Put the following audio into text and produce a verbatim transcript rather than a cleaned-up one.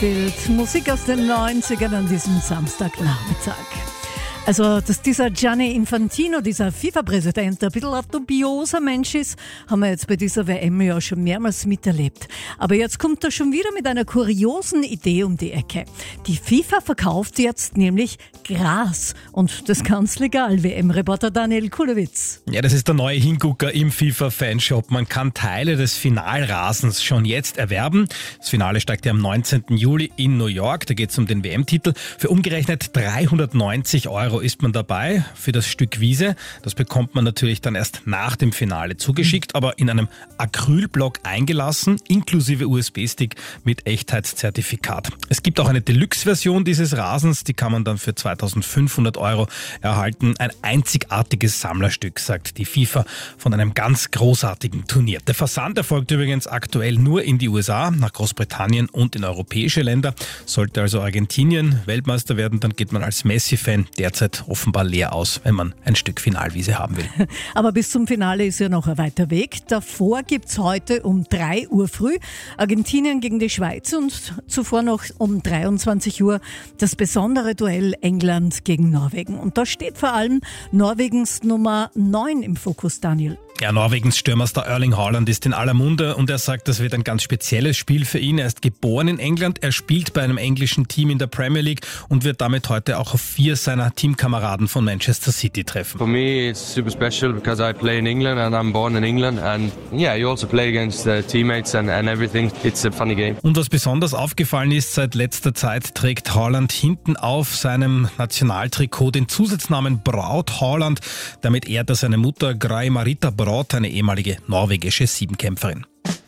spielt Musik aus den neunzigern an diesem Samstagnachmittag. Also, dass dieser Gianni Infantino, dieser FIFA-Präsident, ein bisschen ein dubioser Mensch ist, haben wir jetzt bei dieser W M ja schon mehrmals miterlebt. Aber jetzt kommt er schon wieder mit einer kuriosen Idee um die Ecke. Die FIFA verkauft jetzt nämlich Gras und das ganz legal. W M-Reporter Daniel Kulowitz. Ja, das ist der neue Hingucker im FIFA-Fanshop. Man kann Teile des Finalrasens schon jetzt erwerben. Das Finale steigt ja am neunzehnten Juli in New York. Da geht es um den W M-Titel. Für umgerechnet dreihundertneunzig Euro ist man dabei für das Stück Wiese. Das bekommt man natürlich dann erst nach dem Finale zugeschickt, aber in einem Acrylblock eingelassen, inklusive U S B-Stick mit Echtheitszertifikat. Es gibt auch eine Deluxe-Version dieses Rasens, die kann man dann für zweitausendfünfhundert Euro erhalten. Ein einzigartiges Sammlerstück, sagt die FIFA, von einem ganz großartigen Turnier. Der Versand erfolgt übrigens aktuell nur in die U S A, nach Großbritannien und in europäische Länder. Sollte also Argentinien Weltmeister werden, dann geht man als Messi-Fan derzeit offenbar leer aus, wenn man ein Stück Finalwiese haben will. Aber bis zum Finale ist ja noch ein weiter Weg. Davor gibt's heute um drei Uhr früh Argentinien gegen die Schweiz und zuvor noch um dreiundzwanzig Uhr das besondere Duell England gegen Norwegen. Und da steht vor allem Norwegens Nummer neun im Fokus, Daniel. Ja, Norwegens Stürmerstar Erling Haaland ist in aller Munde und er sagt, das wird ein ganz spezielles Spiel für ihn. Er ist geboren in England, er spielt bei einem englischen Team in der Premier League und wird damit heute auch auf vier seiner Teamkameraden von Manchester City treffen. For me it's super special because I play in England and I'm born in England and yeah, you also play against uh, teammates and, and everything. It's a funny game. Und was besonders aufgefallen ist, seit letzter Zeit trägt Haaland hinten auf seinem Nationaltrikot den Zusatznamen Braut Haaland. Damit ehrt er seine Mutter Grey Marita Braut, eine ehemalige norwegische Siebenkämpferin.